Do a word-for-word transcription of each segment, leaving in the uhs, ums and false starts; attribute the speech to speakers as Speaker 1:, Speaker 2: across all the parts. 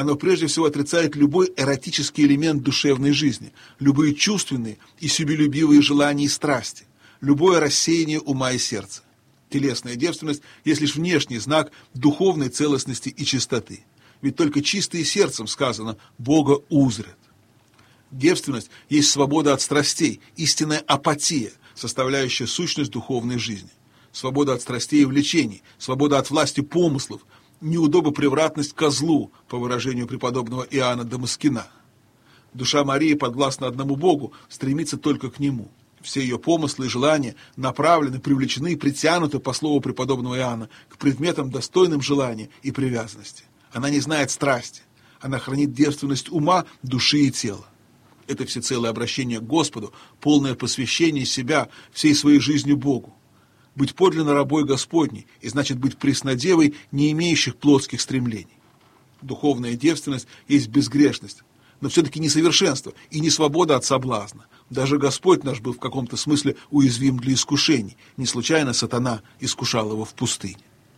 Speaker 1: Оно прежде всего отрицает любой эротический элемент душевной жизни, любые чувственные и себелюбивые желания и страсти, любое рассеяние ума и сердца. Телесная девственность есть лишь внешний знак духовной целостности и чистоты. Ведь только чистые сердцем, сказано, Бога узрят. Девственность есть свобода от страстей, истинная апатия, составляющая сущность духовной жизни. Свобода от страстей и влечений, свобода от власти помыслов, неудобопревратность козлу, по выражению преподобного Иоанна Дамаскина. Душа Марии подвластна одному Богу, стремится только к Нему. Все ее помыслы и желания направлены, привлечены и притянуты, по слову преподобного Иоанна, к предметам, достойным желания и привязанности. Она не знает страсти. Она хранит девственность ума, души и тела. Это всецелое обращение к Господу, полное посвящение себя, всей своей жизнью Богу. Быть подлинно рабой Господней, и значит быть преснодевой, не имеющих плотских стремлений. Духовная девственность есть безгрешность, но все-таки не совершенство и не свобода от соблазна. Даже Господь наш был в каком-то смысле уязвим для искушений. Не случайно сатана искушал его в пустыне.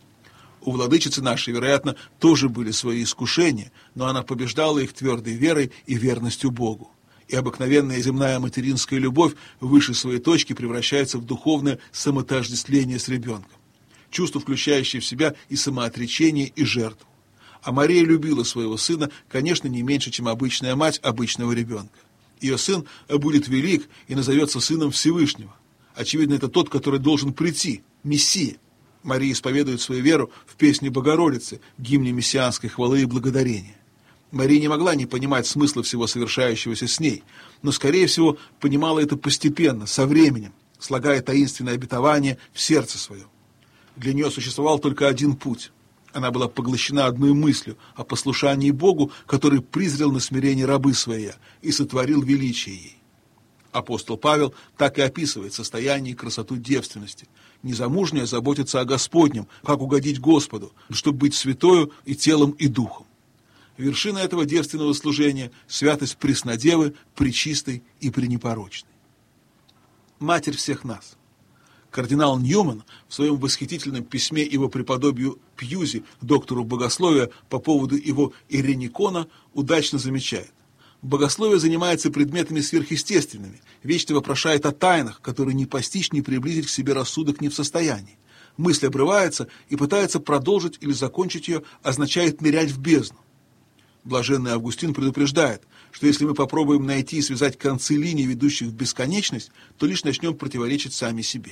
Speaker 1: У владычицы нашей, вероятно, тоже были свои искушения, но она побеждала их твердой верой и верностью Богу. И обыкновенная земная материнская любовь выше своей точки превращается в духовное самоотождествление с ребенком. Чувство, включающее в себя и самоотречение, и жертву. А Мария любила своего сына, конечно, не меньше, чем обычная мать обычного ребенка. Ее сын будет велик и назовется сыном Всевышнего. Очевидно, это тот, который должен прийти, Мессия. Мария исповедует свою веру в песне Богородицы, гимне мессианской хвалы и благодарения. Мария не могла не понимать смысла всего совершающегося с ней, но, скорее всего, понимала это постепенно, со временем, слагая таинственное обетование в сердце своем. Для нее существовал только один путь. Она была поглощена одной мыслью о послушании Богу, который призрел на смирение рабы своей и сотворил величие ей. Апостол Павел так и описывает состояние и красоту девственности. Незамужняя заботится о Господнем, как угодить Господу, чтобы быть святою и телом, и духом. Вершина этого девственного служения – святость преснодевы, пречистой и пренепорочной. Матерь всех нас. Кардинал Ньюман в своем восхитительном письме его преподобию Пьюзи, доктору богословия, по поводу его Иреникона, удачно замечает: богословие занимается предметами сверхъестественными, вечно вопрошает о тайнах, которые ни постичь, ни приблизить к себе рассудок не в состоянии. Мысль обрывается и пытается продолжить или закончить ее, означает нырять в бездну. Блаженный Августин предупреждает, что если мы попробуем найти и связать концы линий, ведущих в бесконечность, то лишь начнем противоречить сами себе.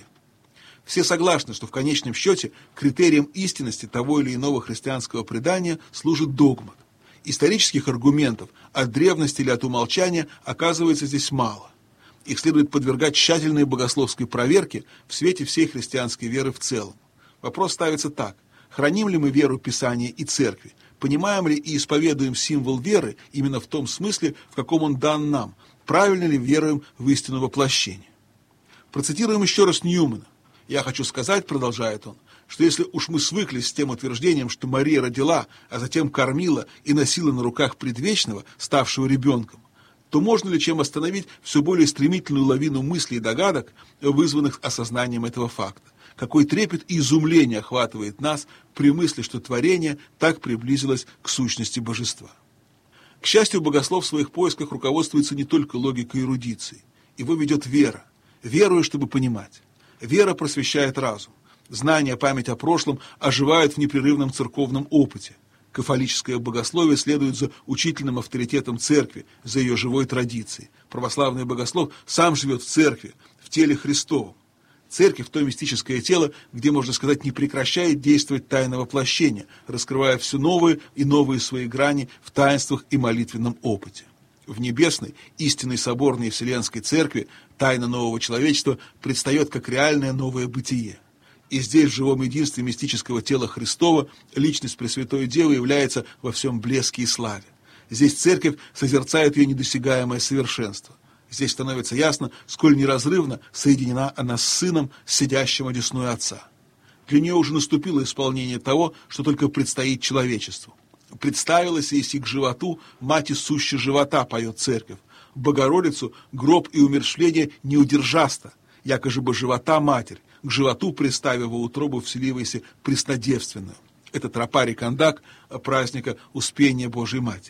Speaker 1: Все согласны, что в конечном счете критерием истинности того или иного христианского предания служит догмат. Исторических аргументов от древности или от умолчания оказывается здесь мало. Их следует подвергать тщательной богословской проверке в свете всей христианской веры в целом. Вопрос ставится так: храним ли мы веру Писания и Церкви? Понимаем ли и исповедуем символ веры именно в том смысле, в каком он дан нам? Правильно ли веруем в истину воплощения? Процитируем еще раз Ньюмана. «Я хочу сказать, — продолжает он, — что если уж мы свыклись с тем утверждением, что Мария родила, а затем кормила и носила на руках предвечного, ставшего ребенком, то можно ли чем остановить все более стремительную лавину мыслей и догадок, вызванных осознанием этого факта? Какой трепет и изумление охватывает нас при мысли, что творение так приблизилось к сущности божества». К счастью, богослов в своих поисках руководствуется не только логикой и эрудицией. Его ведет вера. Верую, чтобы понимать. Вера просвещает разум. Знание, память о прошлом оживают в непрерывном церковном опыте. Кафолическое богословие следует за учительным авторитетом церкви, за ее живой традицией. Православный богослов сам живет в церкви, в теле Христовом. Церковь – то мистическое тело, где, можно сказать, не прекращает действовать тайна воплощения, раскрывая все новые и новые свои грани в таинствах и молитвенном опыте. В небесной, истинной соборной и вселенской церкви тайна нового человечества предстает как реальное новое бытие. И здесь, в живом единстве мистического тела Христова, личность Пресвятой Девы является во всем блеске и славе. Здесь церковь созерцает ее недосягаемое совершенство. Здесь становится ясно, сколь неразрывно соединена она с Сыном, сидящим одесную Отца. Для нее уже наступило исполнение того, что только предстоит человечеству. «Представилась еси к животу, мати суще живота», поет церковь. «Богородицу гроб и умерщвление не удержаста, якоже бы живота матерь, к животу приставив во утробу вселивайся преснодевственную». Это тропарий Кандак праздника Успения Божией Матери.